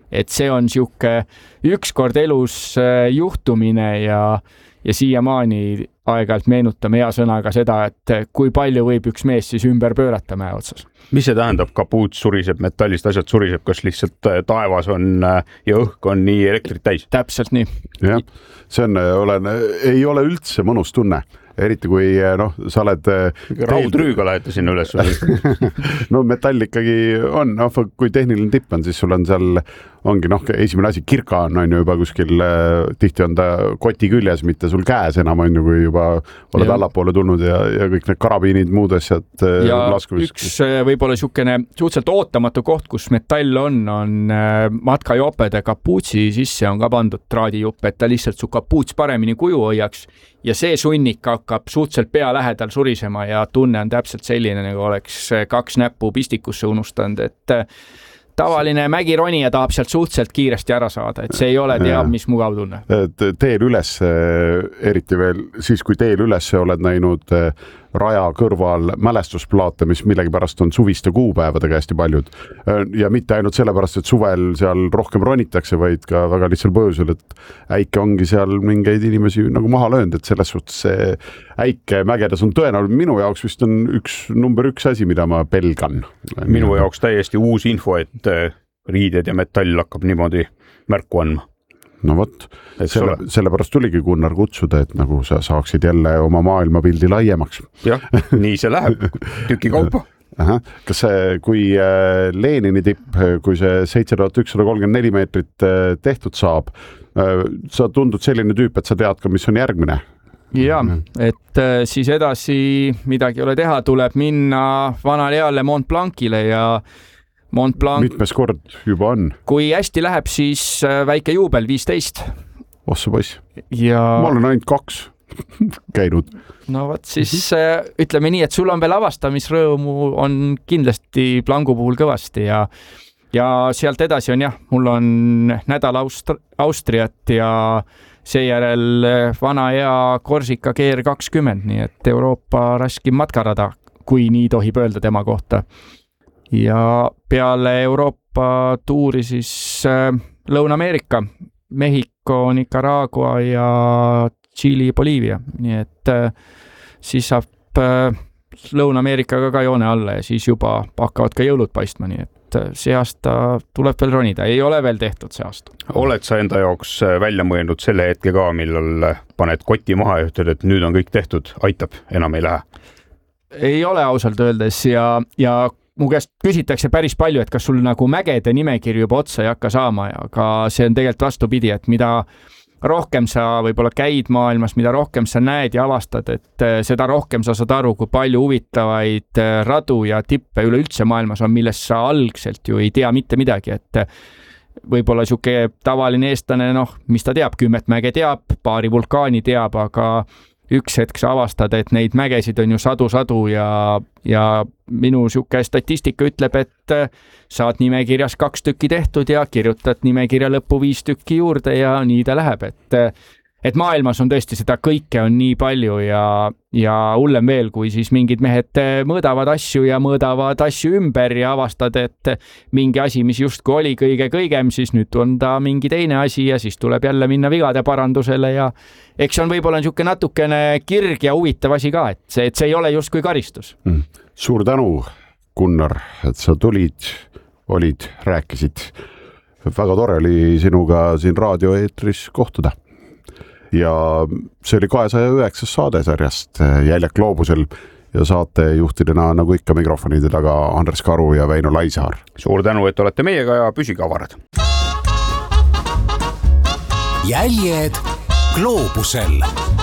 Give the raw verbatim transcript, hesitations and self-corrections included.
et see on siuke ükskord elus juhtumine ja, ja siiamaani aeg-ajalt meenutame hea sõnaga seda, et kui palju võib üks mees siis ümber pöörata mäe otsas. Mis see tähendab? Kapuuts suriseb, metallist asjad suriseb, kas lihtsalt taevas on ja õhk on nii elektrit täis? Täpselt nii. Jah, see on, olen, ei ole üldse mõnus tunne. Eriti kui noh, sa oled raudrüüga lähete sinna üles. No metall ikkagi on, no, kui tehniline tipp on, siis sul on seal ongi noh, esimene asi kirka on, on ju juba kuskil, tihti on ta koti küljes, mitte sul käes enam on ju, kui juba oled allapoole tulnud ja, ja kõik need karabiinid, muud asjad ja laskumis. Üks võib-olla siukene suhteliselt ootamatu koht, kus metall on, on matkajopede kapuutsi sisse on ka pandud traadijupp, et ta lihtsalt su kapuuts paremini kuju hoiaks ja see sunnik hakkab suhteliselt pea lähedal surisema ja tunne on täpselt selline, nagu oleks kaks näppu pistikusse unustanud, et tavaline mägironija tahab sealt suhteliselt kiiresti ära saada, et see ei ole teab, mis mugav tunne. Teel üles, eriti veel siis, kui teel üles oled näinud raja kõrval mälestusplaate, mis millegipärast on suviste kuupäevadega hästi paljud. Ja mitte ainult sellepärast, et suvel seal rohkem ronitakse, vaid ka väga lihtsal põhjusel, et äike ongi seal mingeid inimesi nagu maha löönud, et selles suhtes see äike mägedes on tõenäoliselt minu jaoks vist on üks number üks asi, mida ma pelgan. Minu jaoks täiesti uus info, et riided ja metall hakkab niimoodi märku andma. No vot, selle, sellepärast tuligi Gunnar kutsuda, et nagu sa saaksid jälle oma maailmapildi laiemaks. Jah, nii see läheb, tüki kaupa. Aha. Kas see, kui Lenini tipp, kui see seitse tuhat ükssada kolmkümmend neli meetrit tehtud saab, sa tundud selline tüüp, et sa tead ka, mis on järgmine? Ja, et siis edasi midagi ei ole teha, tuleb minna vanale eale Mont Blancile ja Mont Blanc. Mitmes kord juba on? Kui hästi läheb, siis väike juubel viisteist. Ossa poiss. Ja... Ma olen ainult kaks käinud. No võt, siis mm-hmm. ütleme nii, et sul on veel avastamisrõõmu on kindlasti Blancu puhul kõvasti ja, ja sealt edasi on jah, mul on nädal Aust- Austriat ja seejärel vana hea Korsika G R kakskümmend, nii et Euroopa raskim matkarada, kui nii tohib öelda tema kohta. Ja peale Euroopa tuuri siis äh, Lõuna-Ameerika, Mehhiko, Nicaragua ja Tšiili, Boliivia. Nii et äh, siis saab äh, Lõuna-Ameerikaga ka joone alla ja siis juba hakkavad ka jõulud paistma, nii et äh, see aasta tuleb veel ronida. Ei ole veel tehtud see aasta. Oled sa enda jaoks välja mõelnud selle hetke ka, millal paned koti maha ja ütled, et nüüd on kõik tehtud, aitab, enam ei lähe? Ei ole ausalt öeldes ja, ja mu käest küsitakse päris palju, et kas sul nagu mägede nimekiri juba otsa ei hakka saama, aga see on tegelikult vastupidi, et mida rohkem sa võib-olla käid maailmas, mida rohkem sa näed ja avastad, et seda rohkem sa saad aru, kui palju huvitavaid radu ja tippe üleüldse maailmas on, millest sa algselt ju ei tea mitte midagi, et võib-olla siuke tavaline eestlane, noh, mis ta teab, kümmet mäge teab, paari vulkaani teab, aga üks hetk sa avastad, et neid mägesid on ju sadu-sadu ja, ja minu siuke statistika ütleb, et saad nimekirjas kaks tükki tehtud ja kirjutad nimekirja lõppu viis tükki juurde ja nii ta läheb, et, et maailmas on tõesti seda kõike on nii palju ja, ja hullem veel, kui siis mingid mehed mõõdavad asju ja mõõdavad asju ümber ja avastad, et mingi asi, mis justkui oli kõige kõigem, siis nüüd on ta mingi teine asi ja siis tuleb jälle minna vigade parandusele ja eks on võib-olla niisugune natukene kirg ja huvitav asi ka, et see, et see ei ole justkui karistus. Mm. Suur tänu, Gunnar, et sa tulid, olid, rääkisid. Väga tore oli sinuga siin raadioeetris kohtuda. Ja see oli kahesaja üheksas saade sarjast Jäljak gloobusel ja saatejuhtidena nagu ikka mikrofonide taga Andres Karu ja Väino Laisaar. Suur tänu, et olete meiega ja püsige avarad. Jäljed gloobusel.